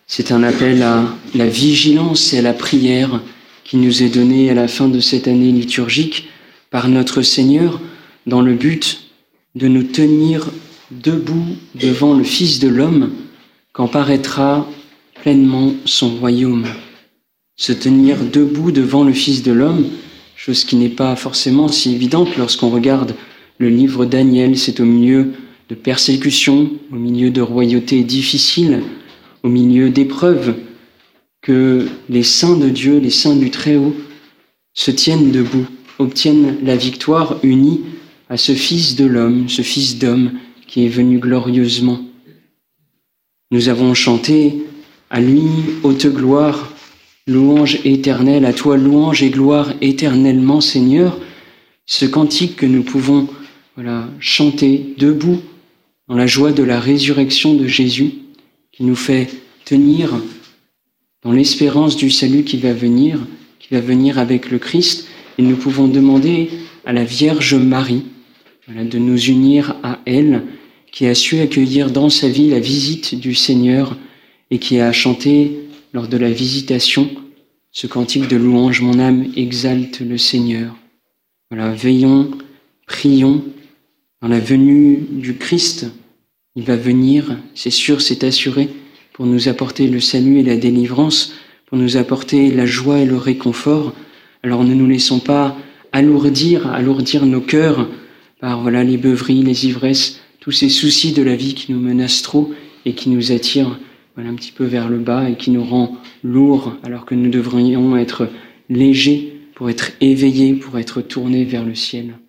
C'est un appel à la vigilance et à la prière qui nous est donné à la fin de cette année liturgique par notre Seigneur dans le but de nous tenir debout devant le Fils de l'homme quand paraîtra pleinement son royaume. Se tenir debout devant le Fils de l'homme, chose qui n'est pas forcément si évidente lorsqu'on regarde le livre Daniel, c'est au milieu de persécutions, au milieu de royautés difficiles, au milieu d'épreuves, que les saints de Dieu, les saints du Très-Haut, se tiennent debout, obtiennent la victoire unis à ce Fils de l'homme, ce Fils d'homme qui est venu glorieusement. Nous avons chanté « À lui, haute gloire, louange éternelle, à toi louange et gloire éternellement, Seigneur », ce cantique que nous pouvons chanter debout dans la joie de la résurrection de Jésus, qui nous fait tenir dans l'espérance du salut qui va venir avec le Christ. Et nous pouvons demander à la Vierge Marie de nous unir à elle, qui a su accueillir dans sa vie la visite du Seigneur et qui a chanté lors de la visitation ce cantique de louange « Mon âme exalte le Seigneur ». Veillons, prions dans la venue du Christ. Il va venir, c'est sûr, c'est assuré, pour nous apporter le salut et la délivrance, pour nous apporter la joie et le réconfort. Alors ne nous laissons pas alourdir nos cœurs par les beuveries, les ivresses, tous ces soucis de la vie qui nous menacent trop et qui nous attirent un petit peu vers le bas et qui nous rend lourds alors que nous devrions être légers pour être éveillés, pour être tournés vers le ciel.